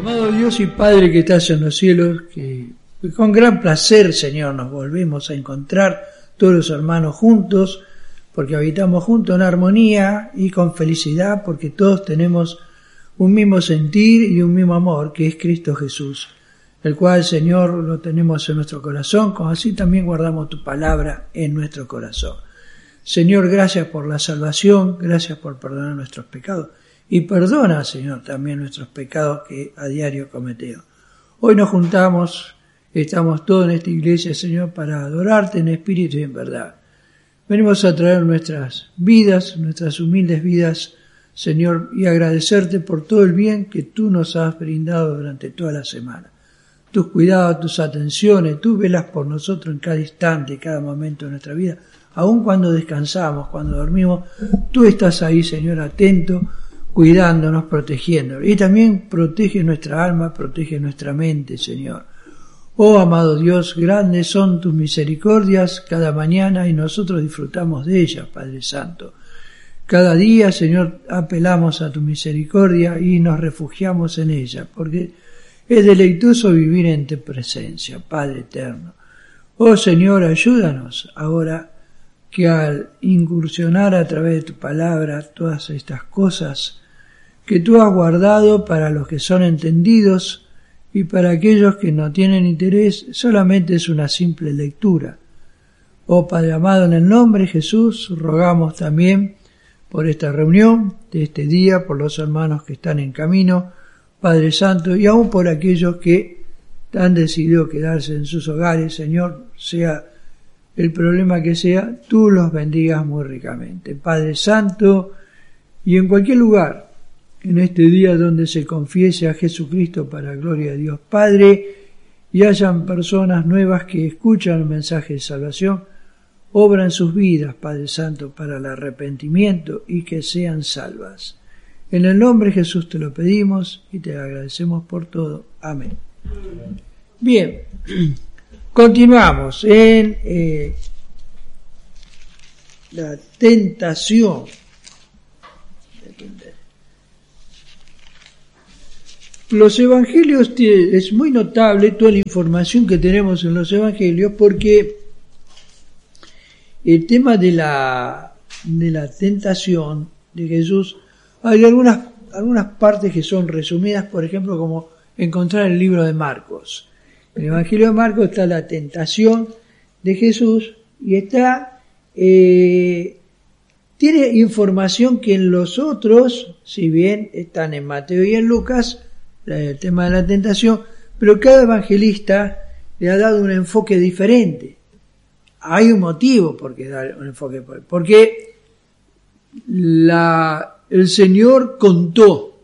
Amado Dios y Padre que estás en los cielos, que con gran placer, Señor, nos volvemos a encontrar todos los hermanos juntos, porque habitamos juntos en armonía y con felicidad, porque todos tenemos un mismo sentir y un mismo amor, que es Cristo Jesús, el cual, Señor, lo tenemos en nuestro corazón, como así también guardamos tu palabra en nuestro corazón. Señor, gracias por la salvación, gracias por perdonar nuestros pecados, y perdona, Señor, también nuestros pecados que a diario cometemos. Hoy nos juntamos, estamos todos en esta iglesia, Señor, para adorarte en espíritu y en verdad. Venimos a traer nuestras vidas, nuestras humildes vidas, Señor, y agradecerte por todo el bien que tú nos has brindado durante toda la semana. Tus cuidados, tus atenciones, tú velas por nosotros en cada instante, cada momento de nuestra vida. Aun cuando descansamos, cuando dormimos, tú estás ahí, Señor, atento, cuidándonos, protegiéndonos. Y también protege nuestra alma, protege nuestra mente, Señor. Oh, amado Dios, grandes son tus misericordias cada mañana y nosotros disfrutamos de ellas, Padre Santo. Cada día, Señor, apelamos a tu misericordia y nos refugiamos en ella, porque es deleitoso vivir en tu presencia, Padre eterno. Oh, Señor, ayúdanos ahora que al incursionar a través de tu palabra todas estas cosas que tú has guardado para los que son entendidos y para aquellos que no tienen interés, solamente es una simple lectura. Oh Padre amado, en el nombre de Jesús, rogamos también por esta reunión de este día, por los hermanos que están en camino, Padre Santo, y aún por aquellos que han decidido quedarse en sus hogares, Señor, sea el problema que sea, tú los bendigas muy ricamente. Padre Santo, y en cualquier lugar, en este día donde se confiese a Jesucristo para gloria de Dios Padre, y hayan personas nuevas que escuchan el mensaje de salvación, obra en sus vidas, Padre Santo, para el arrepentimiento y que sean salvas. En el nombre de Jesús te lo pedimos y te agradecemos por todo. Amén. Bien, continuamos en la tentación. Los evangelios, es muy notable toda la información que tenemos en los evangelios, porque el tema de la tentación de Jesús, hay algunas partes que son resumidas, por ejemplo, como encontrar el libro de Marcos. En el Evangelio de Marcos está la tentación de Jesús y está, tiene información que en los otros, si bien están en Mateo y en Lucas, el tema de la tentación, pero cada evangelista le ha dado un enfoque diferente. Hay un motivo por qué dar un enfoque, porque el Señor contó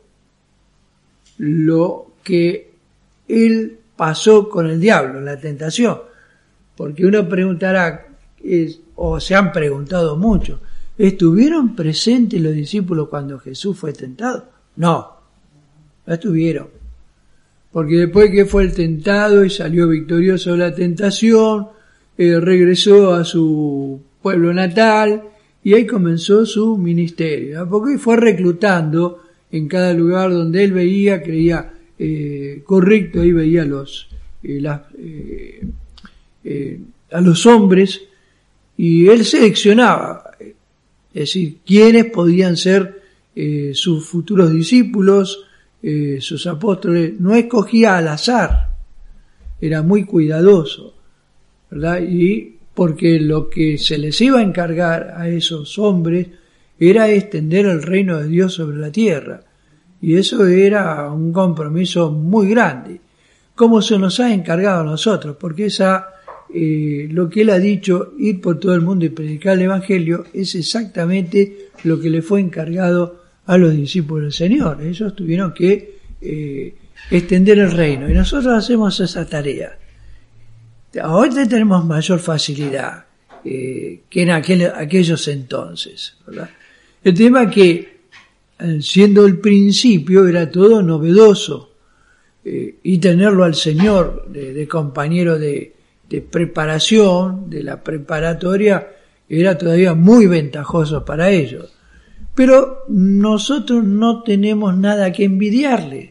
lo que Él pasó con el diablo en la tentación, porque uno preguntará, o se han preguntado mucho, ¿estuvieron presentes los discípulos cuando Jesús fue tentado? No estuvieron, porque después que fue el tentado y salió victorioso de la tentación, regresó a su pueblo natal y ahí comenzó su ministerio, porque fue reclutando en cada lugar donde él veía, creía correcto, ahí veía a los hombres y él seleccionaba, es decir, quiénes podían ser sus futuros discípulos, sus apóstoles. No escogía al azar, era muy cuidadoso, ¿verdad? Y porque lo que se les iba a encargar a esos hombres era extender el reino de Dios sobre la tierra, y eso era un compromiso muy grande, como se nos ha encargado a nosotros, porque lo que él ha dicho, ir por todo el mundo y predicar el evangelio, es exactamente lo que le fue encargado a los discípulos del Señor. Ellos tuvieron que extender el reino, y nosotros hacemos esa tarea. Ahora tenemos mayor facilidad que en aquellos entonces, ¿verdad? El tema es que, siendo el principio, era todo novedoso, y tenerlo al Señor de compañero de preparación, de la preparatoria, era todavía muy ventajoso para ellos. Pero nosotros no tenemos nada que envidiarle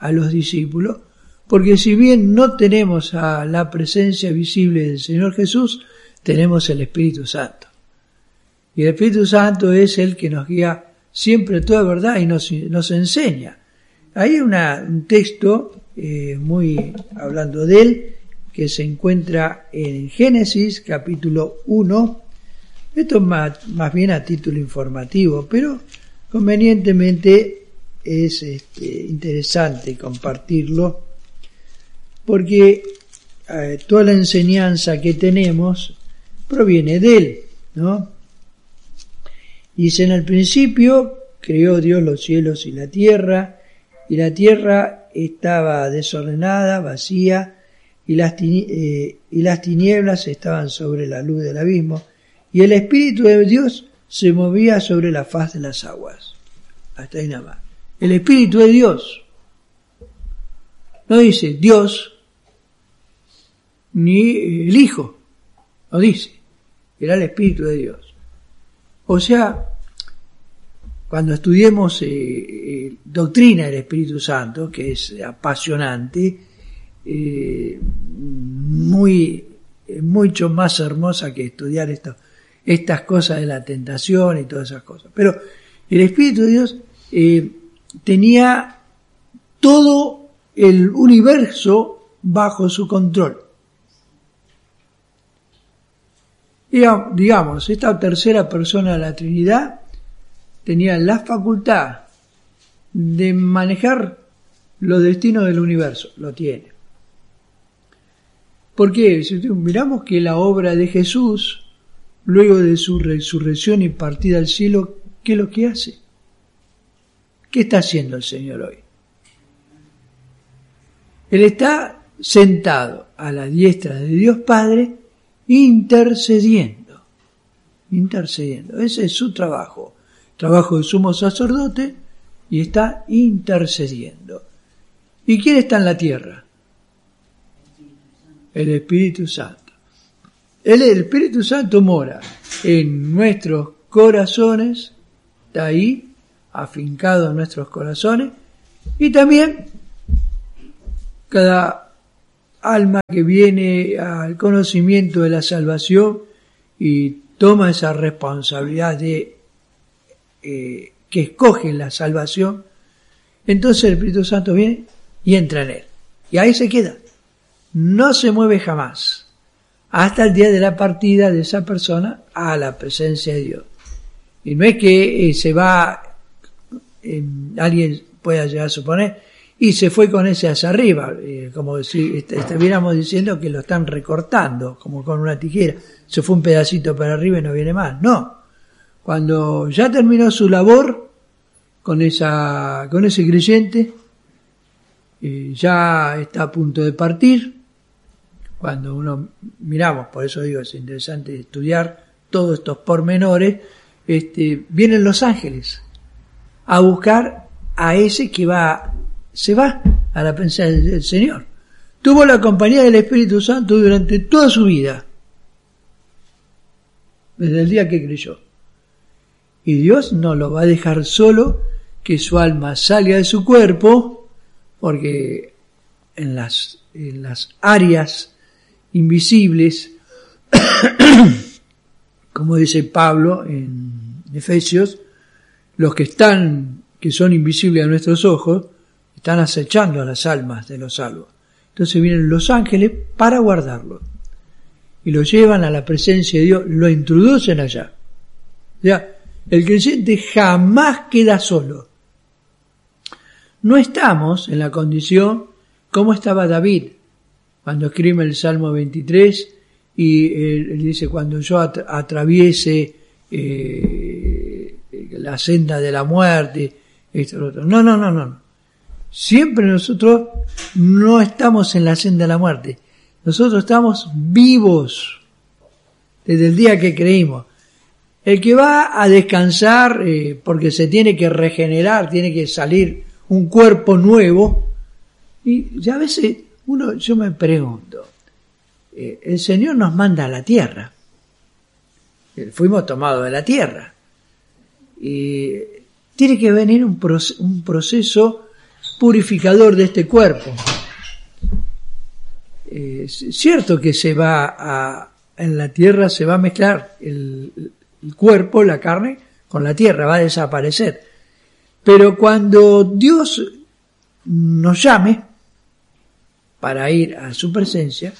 a los discípulos, porque si bien no tenemos a la presencia visible del Señor Jesús, tenemos el Espíritu Santo. Y el Espíritu Santo es el que nos guía siempre a toda verdad y nos enseña. Hay un texto, muy hablando de él, que se encuentra en Génesis capítulo 1. Esto es más bien a título informativo, pero convenientemente es interesante compartirlo, porque toda la enseñanza que tenemos proviene de él, ¿no? Dice: en el principio creó Dios los cielos y la tierra estaba desordenada, vacía, y las tinieblas estaban sobre la luz del abismo, y el Espíritu de Dios se movía sobre la faz de las aguas. Hasta ahí nada más. El Espíritu de Dios. No dice Dios, ni el Hijo. No dice. Era el Espíritu de Dios. O sea, cuando estudiemos doctrina del Espíritu Santo, que es apasionante, mucho más hermosa que estudiar estas cosas de la tentación y todas esas cosas. Pero el Espíritu de Dios tenía todo el universo bajo su control. Digamos, esta tercera persona de la Trinidad tenía la facultad de manejar los destinos del universo. Lo tiene. ¿Por qué? Si miramos que la obra de Jesús, luego de su resurrección y partida al cielo, ¿qué es lo que hace? ¿Qué está haciendo el Señor hoy? Él está sentado a la diestra de Dios Padre, intercediendo. Ese es su trabajo de sumo sacerdote, y está intercediendo. ¿Y quién está en la tierra? El Espíritu Santo. El Espíritu Santo mora en nuestros corazones, está ahí, afincado en nuestros corazones, y también cada alma que viene al conocimiento de la salvación y toma esa responsabilidad de que escoge la salvación, entonces el Espíritu Santo viene y entra en él. Y ahí se queda. No se mueve jamás, hasta el día de la partida de esa persona a la presencia de Dios. Y no es que se va, alguien pueda llegar a suponer, y se fue con ese hacia arriba, como si estuviéramos diciendo que lo están recortando, como con una tijera. Se fue un pedacito para arriba y no viene más. No. Cuando ya terminó su labor con ese creyente, ya está a punto de partir. Cuando uno miramos, por eso digo, es interesante estudiar todos estos pormenores, vienen los ángeles a buscar a ese que se va a la presencia del Señor. Tuvo la compañía del Espíritu Santo durante toda su vida, desde el día que creyó. Y Dios no lo va a dejar solo, que su alma salga de su cuerpo, porque en las áreas invisibles, como dice Pablo en Efesios, los que son invisibles a nuestros ojos, están acechando a las almas de los salvos. Entonces vienen los ángeles para guardarlo. Y lo llevan a la presencia de Dios, lo introducen allá. O sea, el creyente jamás queda solo. No estamos en la condición como estaba David cuando escribe el Salmo 23 y él dice: cuando yo atraviese la senda de la muerte, esto, lo otro. No. Siempre nosotros no estamos en la senda de la muerte. Nosotros estamos vivos desde el día que creímos. El que va a descansar porque se tiene que regenerar, tiene que salir un cuerpo nuevo. Y ya a veces yo me pregunto, el Señor nos manda a la tierra. Fuimos tomados de la tierra. Y tiene que venir un proceso purificador de este cuerpo. Es cierto que en la tierra se va a mezclar el cuerpo, la carne, con la tierra, va a desaparecer. Pero cuando Dios nos llame para ir a su presencia,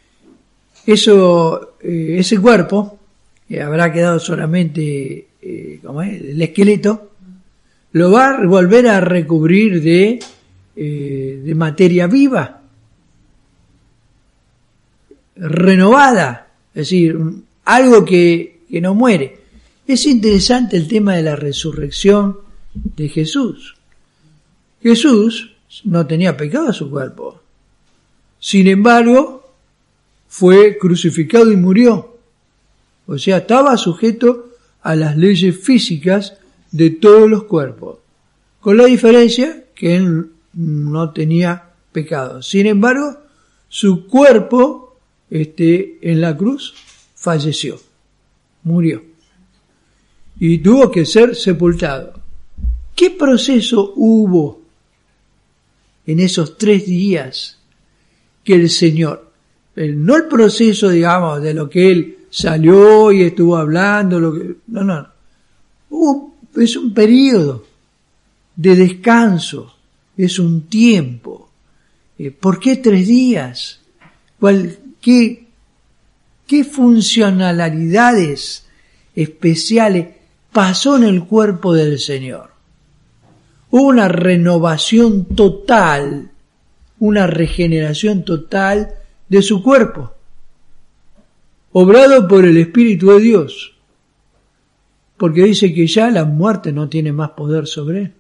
ese cuerpo, que habrá quedado solamente el esqueleto, lo va a volver a recubrir de materia viva, renovada, es decir, algo que no muere. Es interesante el tema de la resurrección de Jesús. Jesús no tenía pecado en su cuerpo. Sin embargo, fue crucificado y murió. O sea, estaba sujeto a las leyes físicas de todos los cuerpos, con la diferencia que él no tenía pecado. Sin embargo, su cuerpo en la cruz falleció, murió y tuvo que ser sepultado. ¿Qué proceso hubo en esos 3 días que el Señor, no el proceso, digamos, de lo que él salió y estuvo hablando, no, es un periodo de descanso, es un tiempo. ¿Por qué 3 días? ¿Qué funcionalidades especiales pasó en el cuerpo del Señor? Hubo una renovación total, una regeneración total de su cuerpo, obrado por el Espíritu de Dios, porque dice que ya la muerte no tiene más poder sobre él.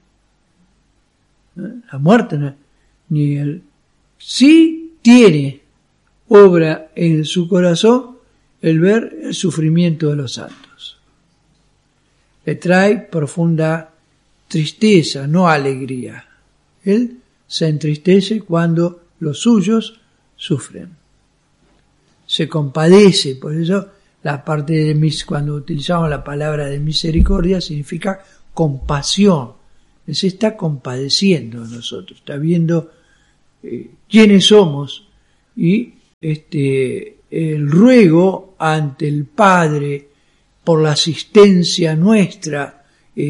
La muerte no, ni él. Sí tiene obra en su corazón el ver el sufrimiento de los santos. Le trae profunda tristeza, no alegría. Él se entristece cuando los suyos sufren. Se compadece, por eso la parte de cuando utilizamos la palabra de misericordia significa compasión. Él se está compadeciendo de nosotros, está viendo quiénes somos y el ruego ante el Padre por la asistencia nuestra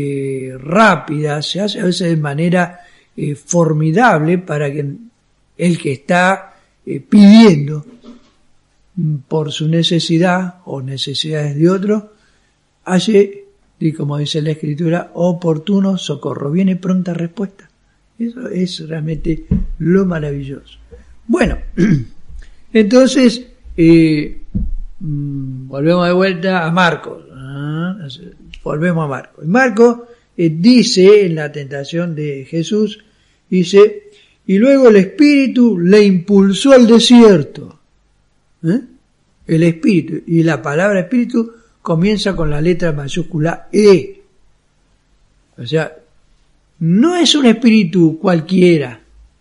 rápida se hace a veces de manera formidable para que el que está pidiendo por su necesidad o necesidades de otro hace, y como dice la Escritura, oportuno socorro, viene pronta respuesta. Eso es realmente lo maravilloso. Bueno, entonces volvemos de vuelta a Marcos. Volvemos a Marcos. Marcos dice en la tentación de Jesús, dice, y luego el Espíritu le impulsó al desierto. El Espíritu, y la palabra Espíritu comienza con la letra mayúscula E. O sea, no es un espíritu cualquiera,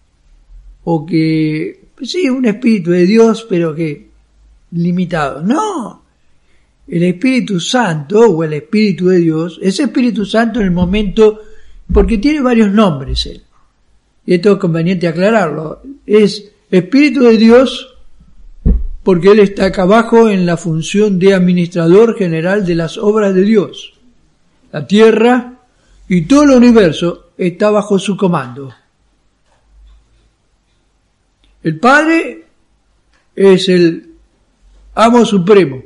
o que, sí, un espíritu de Dios, pero que limitado. No, el Espíritu Santo, o el Espíritu de Dios, es Espíritu Santo en el momento, porque tiene varios nombres él. Y esto es conveniente aclararlo. Es Espíritu de Dios, porque él está acá abajo en la función de administrador general de las obras de Dios. La tierra y todo el universo está bajo su comando. El Padre es el amo supremo,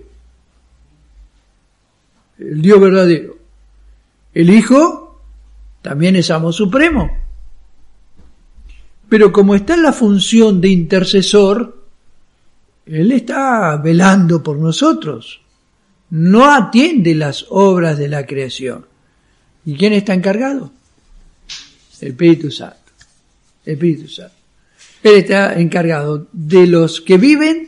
el Dios verdadero. El Hijo también es amo supremo. Pero como está en la función de intercesor, Él está velando por nosotros. No atiende las obras de la creación. ¿Y quién está encargado? El Espíritu Santo. El Espíritu Santo. Él está encargado de los que viven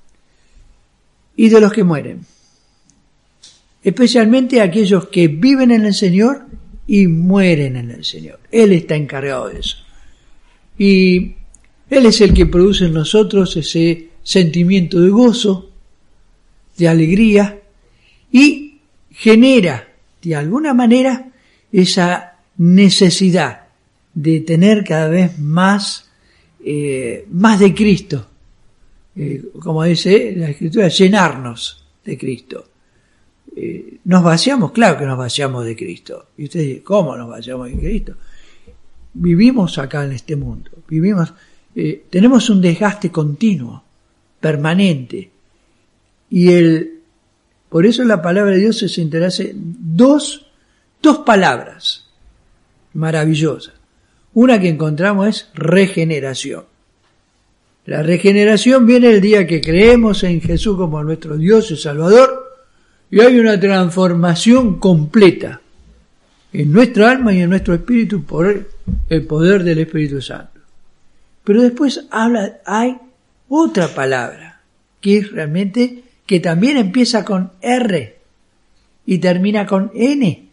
y de los que mueren. Especialmente aquellos que viven en el Señor y mueren en el Señor. Él está encargado de eso. Y Él es el que produce en nosotros ese sentimiento de gozo, de alegría, y genera de alguna manera esa necesidad de tener cada vez más de Cristo. Como dice la Escritura, llenarnos de Cristo. Nos vaciamos, claro que nos vaciamos de Cristo. Y usted dice, ¿cómo nos vaciamos de Cristo? Vivimos acá en este mundo, tenemos un desgaste continuo, permanente. Y por eso la palabra de Dios se interesa dos palabras maravillosas. Una que encontramos es regeneración. La regeneración viene el día que creemos en Jesús como nuestro Dios y Salvador, y hay una transformación completa en nuestra alma y en nuestro espíritu por el poder del Espíritu Santo. Pero después hay otra palabra, que es realmente, que también empieza con R y termina con N.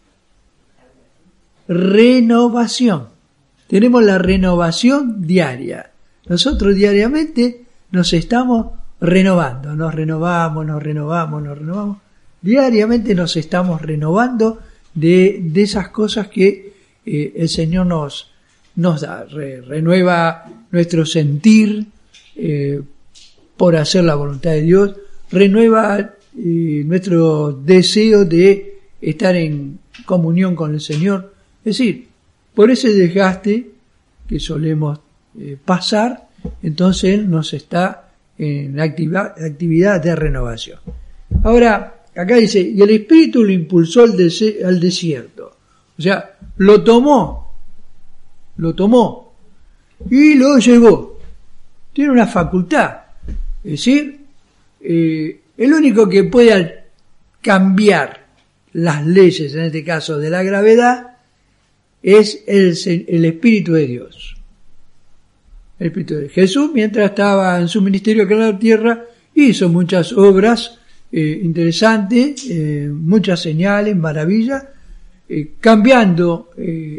Renovación. Tenemos la renovación diaria. Nosotros diariamente nos estamos renovando, nos renovamos. Diariamente nos estamos renovando de esas cosas que el Señor nos da. Renueva nuestro sentir por hacer la voluntad de Dios, renueva nuestro deseo de estar en comunión con el Señor. Es decir, por ese desgaste que solemos pasar, entonces Él nos está en actividad de renovación. Ahora, acá dice, y el Espíritu lo impulsó al desierto. O sea, lo tomó y lo llevó. Tiene una facultad. Es decir, el único que puede cambiar las leyes, en este caso de la gravedad, es el Espíritu de Dios. El Espíritu de Jesús, mientras estaba en su ministerio acá en la tierra, hizo muchas obras interesantes, muchas señales, maravillas, cambiando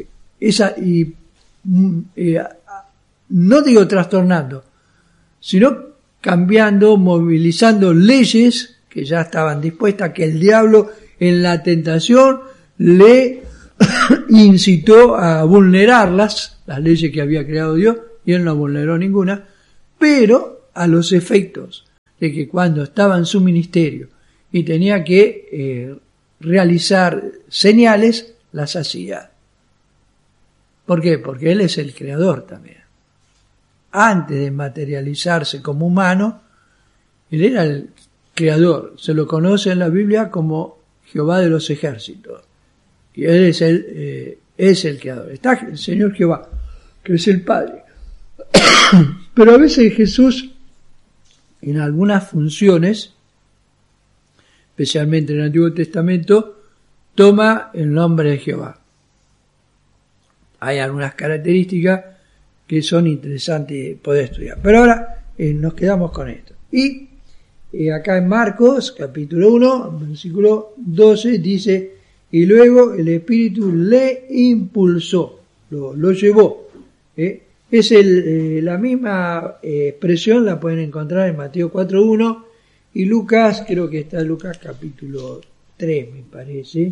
no digo trastornando, sino cambiando, movilizando leyes que ya estaban dispuestas, que el diablo en la tentación le incitó a vulnerarlas, las leyes que había creado Dios, y él no vulneró ninguna, pero a los efectos de que cuando estaba en su ministerio y tenía que realizar señales, las hacía. ¿Por qué? Porque Él es el creador también. Antes de materializarse como humano, Él era el creador. Se lo conoce en la Biblia como Jehová de los ejércitos. Y Él es el creador. Está el Señor Jehová, que es el Padre. Pero a veces Jesús, en algunas funciones, especialmente en el Antiguo Testamento, toma el nombre de Jehová. Hay algunas características que son interesantes poder estudiar. Pero ahora nos quedamos con esto. Y acá en Marcos, capítulo 1, versículo 12, dice, y luego el Espíritu le impulsó, lo llevó. Es la misma expresión, la pueden encontrar en Mateo 4.1 y Lucas, creo que está en Lucas capítulo 3, me parece.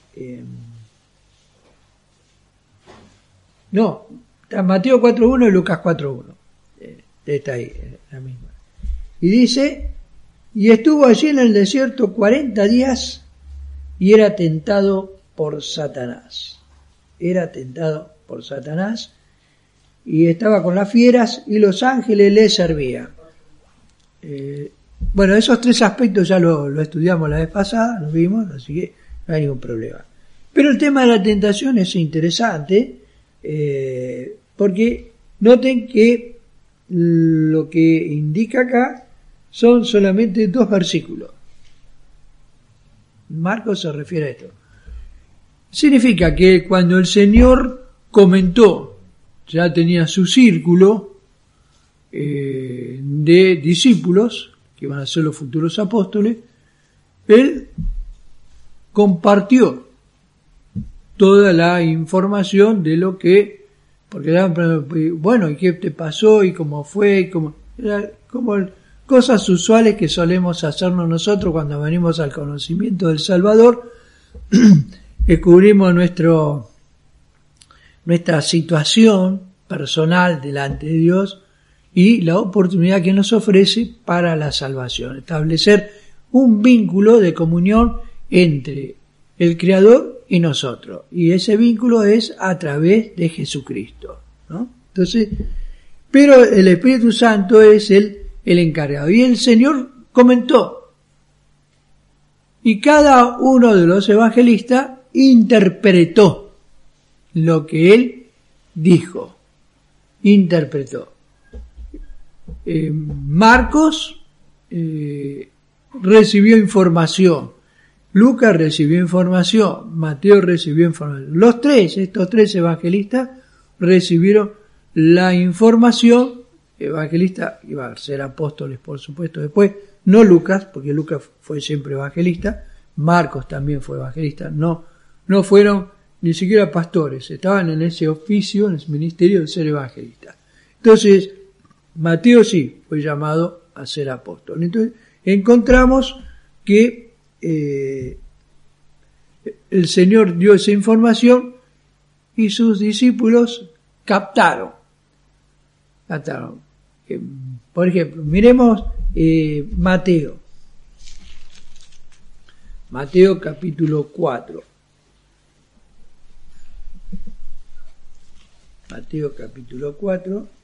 No, está Mateo 4.1 y Lucas 4.1. Está ahí, la misma. Y dice, y estuvo allí en el desierto 40 días y era tentado por Satanás. Era tentado por Satanás y estaba con las fieras y los ángeles le servían. Bueno, esos tres aspectos ya lo estudiamos la vez pasada, lo vimos, así que no hay ningún problema. Pero el tema de la tentación es interesante, porque noten que lo que indica acá son solamente 2 versículos. Marcos se refiere a esto. Significa que cuando el Señor comentó, ya tenía su círculo de discípulos, que van a ser los futuros apóstoles, Él compartió toda la información de lo que, porque bueno, ¿y qué te pasó? ¿Y cómo fue? Como cosas usuales que solemos hacernos nosotros cuando venimos al conocimiento del Salvador, descubrimos nuestra situación personal delante de Dios y la oportunidad que nos ofrece para la salvación. Establecer un vínculo de comunión entre el Creador y nosotros. Y ese vínculo es a través de Jesucristo, ¿no? Entonces, pero el Espíritu Santo es el encargado. Y el Señor comentó. Y cada uno de los evangelistas interpretó lo que él dijo. Interpretó. Marcos recibió información. Lucas recibió información. Mateo recibió información. Estos tres evangelistas recibieron la información. Evangelista iba a ser apóstoles, por supuesto, después. No Lucas, porque Lucas fue siempre evangelista. Marcos también fue evangelista. No fueron ni siquiera pastores. Estaban en ese oficio, en ese ministerio de ser evangelistas. Entonces, Mateo sí fue llamado a ser apóstol. Entonces, encontramos que el Señor dio esa información y sus discípulos captaron. Por ejemplo, miremos Mateo. Mateo capítulo 4. Mateo capítulo 4.